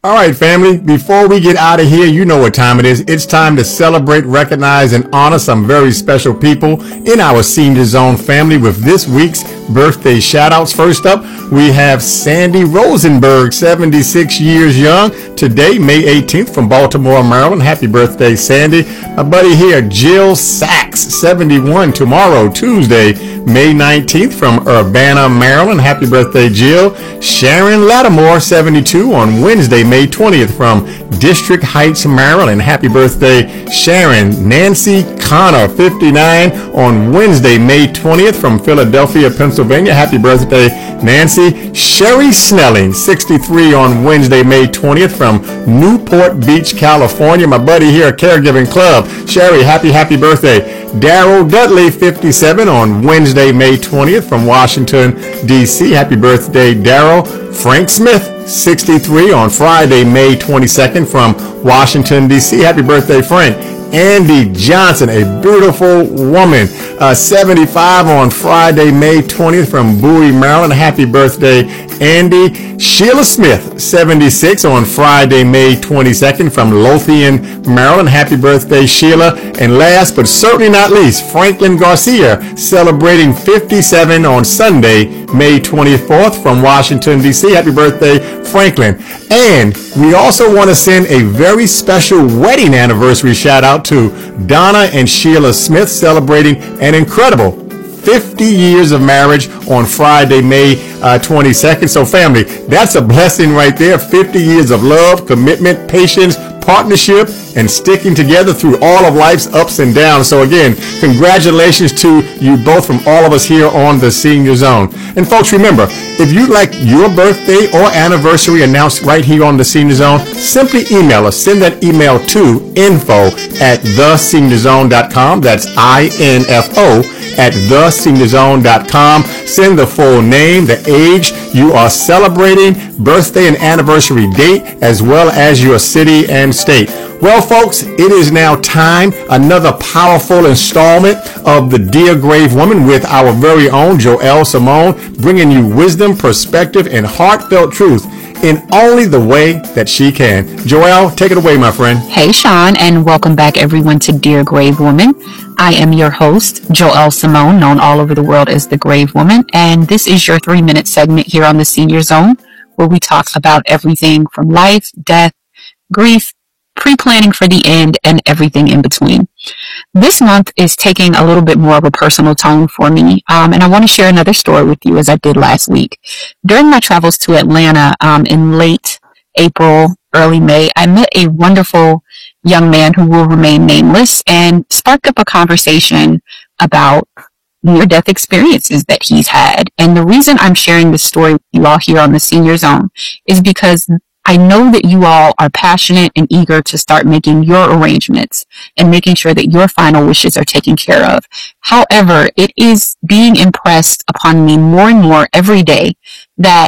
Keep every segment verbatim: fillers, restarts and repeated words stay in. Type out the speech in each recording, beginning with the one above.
All right, family, before we get out of here, you know what time it is. It's time to celebrate, recognize, and honor some very special people in our Senior Zone family with this week's birthday shout-outs. First up, we have Sandy Rosenberg, seventy-six years young, today, May eighteenth, from Baltimore, Maryland. Happy birthday, Sandy. My buddy here, Jill Sachs, seventy-one, tomorrow, Tuesday, May nineteenth, from Urbana, Maryland. Happy birthday, Jill. Sharon Lattimore, seventy-two, on Wednesday, May twentieth, from District Heights, Maryland. Happy birthday, Sharon. Nancy Connor, fifty-nine, on Wednesday, May twentieth, from Philadelphia, Pennsylvania. Happy birthday, Nancy. Sherry Snelling, sixty-three, on Wednesday, May twentieth, from Newport Beach, California. My buddy here at Caregiving Club. Sherry, happy, happy birthday. Daryl Dudley, fifty-seven, on Wednesday, May twentieth, from Washington, D C. Happy birthday, Daryl. Frank Smith, sixty-three, on Friday, May twenty-second, from Washington, D C. Happy birthday, Frank. Andy Johnson, a beautiful woman, uh, seventy-five, on Friday, May twentieth, from Bowie, Maryland. Happy birthday, Andy. Sheila Smith, seventy-six, on Friday, May twenty-second, from Lothian, Maryland. Happy birthday, Sheila. And last but certainly not least, Franklin Garcia, celebrating fifty-seven, on Sunday, May twenty-fourth, from Washington, D C. Happy birthday, Franklin. And we also want to send a very special wedding anniversary shout out to Donna and Sheila Smith, celebrating an incredible fifty years of marriage on Friday, May uh, twenty-second. So family, that's a blessing right there. fifty years of love, commitment, patience, partnership, and sticking together through all of life's ups and downs. So again, congratulations to you both from all of us here on the Senior Zone. And folks, remember, if you'd like your birthday or anniversary announced right here on the Senior Zone, simply email us. Send that email to info at the senior zone dot com. That's I N F O at the senior zone dot com. Send the full name, the age you are celebrating, birthday and anniversary date, as well as your city and state. Well, folks, it is now time, another powerful installment of the Dear Grave Woman with our very own Joelle Simone, bringing you wisdom, perspective, and heartfelt truth in only the way that she can. Joelle, take it away, my friend. Hey, Sean, and welcome back, everyone, to Dear Grave Woman. I am your host, Joelle Simone, known all over the world as the Grave Woman, and this is your three-minute segment here on the Senior Zone, where we talk about everything from life, death, grief, pre-planning for the end, and everything in between. This month is taking a little bit more of a personal tone for me, um, and I want to share another story with you as I did last week. During my travels to Atlanta um, in late April, early May, I met a wonderful young man who will remain nameless and sparked up a conversation about near-death experiences that he's had. And the reason I'm sharing this story with you all here on the Senior Zone is because I know that you all are passionate and eager to start making your arrangements and making sure that your final wishes are taken care of. However, it is being impressed upon me more and more every day that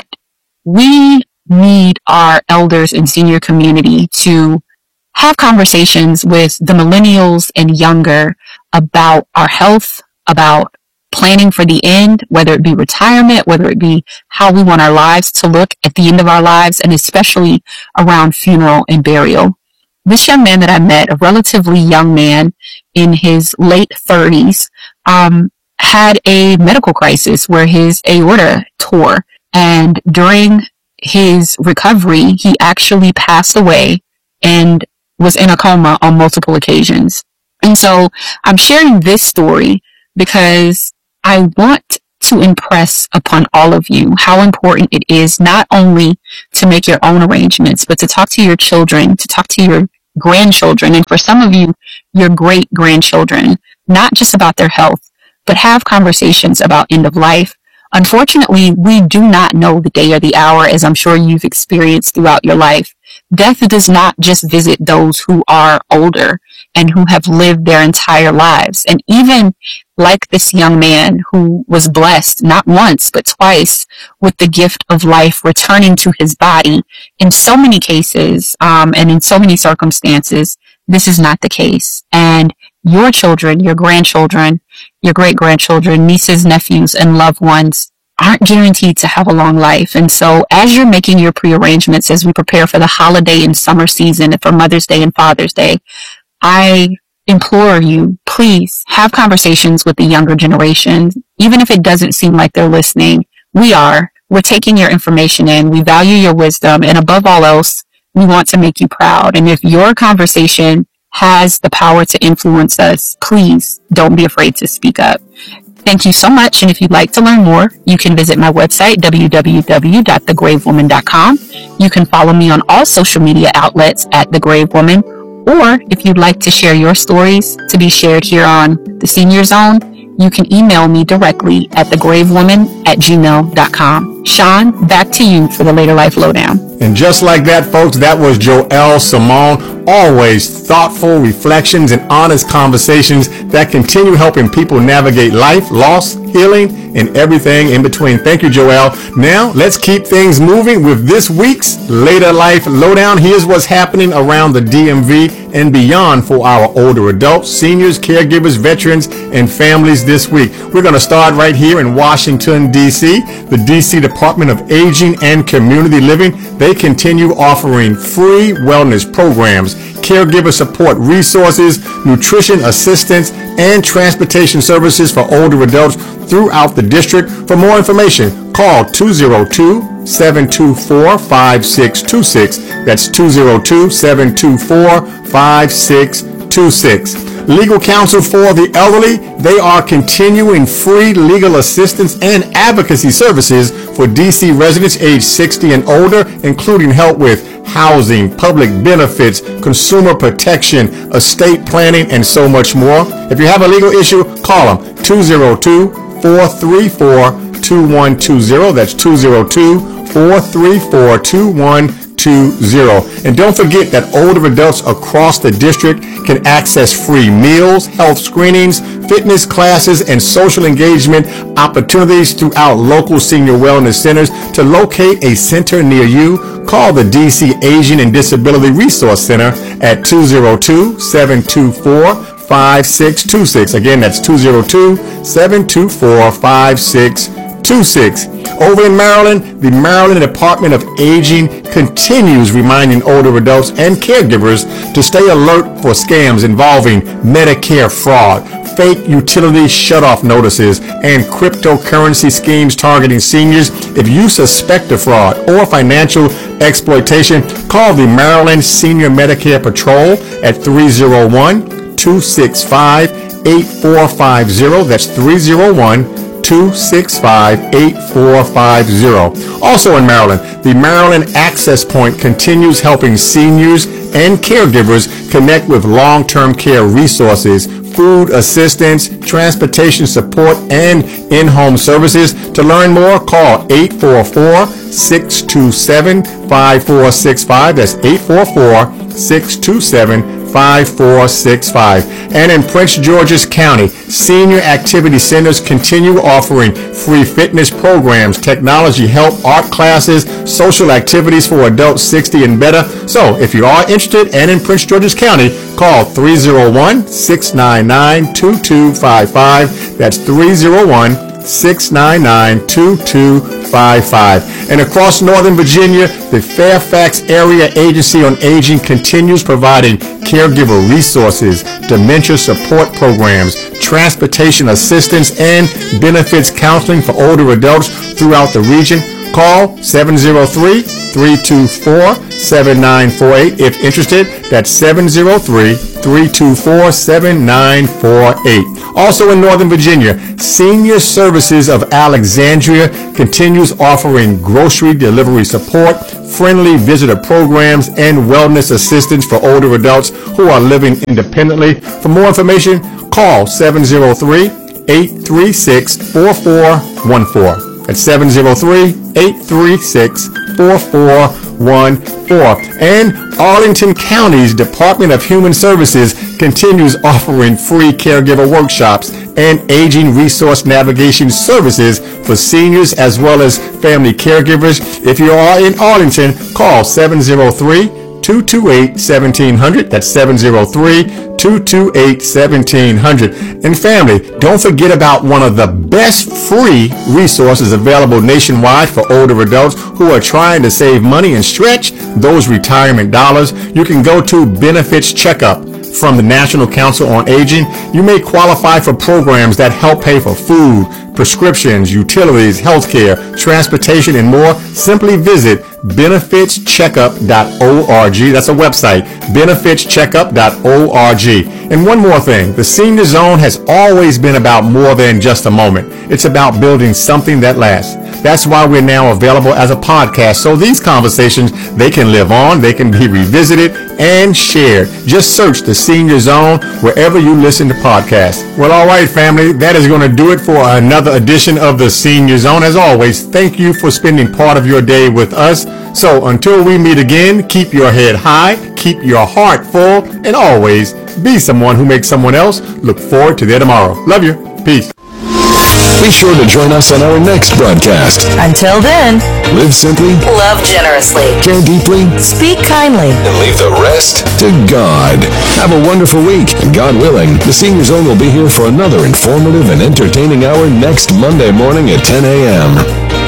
we need our elders and senior community to have conversations with the millennials and younger about our health, about planning for the end, whether it be retirement, whether it be how we want our lives to look at the end of our lives, and especially around funeral and burial. This young man that I met, a relatively young man in his late thirties, um, had a medical crisis where his aorta tore. And during his recovery, he actually passed away and was in a coma on multiple occasions. And so I'm sharing this story because I want to impress upon all of you how important it is not only to make your own arrangements, but to talk to your children, to talk to your grandchildren, and for some of you, your great-grandchildren, not just about their health, but have conversations about end of life. Unfortunately, we do not know the day or the hour, as I'm sure you've experienced throughout your life. Death does not just visit those who are older and who have lived their entire lives. And even like this young man who was blessed not once but twice with the gift of life returning to his body, in so many cases um, and in so many circumstances, this is not the case. And your children, your grandchildren, your great-grandchildren, nieces, nephews, and loved ones aren't guaranteed to have a long life. And so as you're making your pre-arrangements as we prepare for the holiday and summer season and for Mother's Day and Father's Day, I implore you, please have conversations with the younger generation. Even if it doesn't seem like they're listening, we are. We're taking your information in. We value your wisdom. And above all else, we want to make you proud. And if your conversation has the power to influence us, please don't be afraid to speak up. Thank you so much. And if you'd like to learn more, you can visit my website, w w w dot the grave woman dot com. You can follow me on all social media outlets at The Grave Woman. Or if you'd like to share your stories to be shared here on the Senior Zone, you can email me directly at the grave woman at gmail dot com. Sean, back to you for the Later Life Lowdown. And just like that, folks, that was Joelle Simone. Always thoughtful reflections and honest conversations that continue helping people navigate life, loss, healing, and everything in between. Thank you, Joelle. Now, let's keep things moving with this week's Later Life Lowdown. Here's what's happening around the D M V and beyond for our older adults, seniors, caregivers, veterans, and families this week. We're going to start right here in Washington, D C The D C Department of Aging and Community Living, they continue offering free wellness programs, caregiver support resources, nutrition assistance, and transportation services for older adults throughout the district. For more information, call two oh two, seven two four, five six two six. That's two oh two, seven two four, five six two six. Legal counsel for the elderly, they are continuing free legal assistance and advocacy services for D C residents aged sixty and older, including help with housing, public benefits, consumer protection, estate planning, and so much more. If you have a legal issue, call them two oh two, four three four, two one two zero. That's two oh two, four three four, two one two zero. And don't forget that older adults across the district can access free meals, health screenings, fitness classes, and social engagement opportunities throughout local senior wellness centers. To locate a center near you, call the D C Aging and Disability Resource Center at two oh two, seven two four, five six two six. Again, that's two oh two, seven two four, five six two six. Over in Maryland, the Maryland Department of Aging continues reminding older adults and caregivers to stay alert for scams involving Medicare fraud, fake utility shutoff notices, and cryptocurrency schemes targeting seniors. If you suspect a fraud or financial exploitation, call the Maryland Senior Medicare Patrol at three oh one, two six five, eight four five zero. That's three oh one, two six five, eight four five zero. Also in Maryland, the Maryland Access Point continues helping seniors and caregivers connect with long-term care resources, food assistance, transportation support, and in-home services. To learn more, call eight four four, six two seven, five four six five. That's eight four four, six two seven, five four six five. And in Prince George's County, senior activity centers continue offering free fitness programs, technology help, art classes, social activities for adults sixty and better. So if you are interested and in Prince George's County, call three oh one, six nine nine, two two five five. That's three oh one, six nine nine, two two five five. And across Northern Virginia, the Fairfax Area Agency on Aging continues providing caregiver resources, dementia support programs, transportation assistance, and benefits counseling for older adults throughout the region. Call seven oh three, three two four, seven nine four eight. If interested, that's seven oh three, three two four, seven nine four eight. Also in Northern Virginia, Senior Services of Alexandria continues offering grocery delivery support, friendly visitor programs, and wellness assistance for older adults who are living independently. For more information, call seven oh three, eight three six, four four one four. That's seven oh three, eight three six, four four one four. And Arlington County's Department of Human Services continues offering free caregiver workshops and aging resource navigation services for seniors as well as family caregivers. If you are in Arlington, call seven oh three, two two eight, one seven zero zero. That's seven oh three, two two two eight, one seven zero zero. And family, don't forget about one of the best free resources available nationwide for older adults who are trying to save money and stretch those retirement dollars. You can go to Benefits Checkup from the National Council on Aging. You may qualify for programs that help pay for food, prescriptions, utilities, healthcare, transportation, and more. Simply visit benefits checkup dot org. That's a website, benefits checkup dot org. And one more thing, the Senior Zone has always been about more than just a moment. It's about building something that lasts. That's why we're now available as a podcast. So these conversations, they can live on, they can be revisited and shared. Just search the Senior Zone wherever you listen to podcasts. Well, all right, family, that is going to do it for another edition of the Senior Zone. As always, thank you for spending part of your day with us. So until we meet again, keep your head high, keep your heart full, and always be someone who makes someone else look forward to their tomorrow. Love you. Peace. Be sure to join us on our next broadcast. Until then, live simply, love generously, care deeply, speak kindly, and leave the rest to God. Have a wonderful week, and God willing, the Senior Zone will be here for another informative and entertaining hour next Monday morning at ten a.m.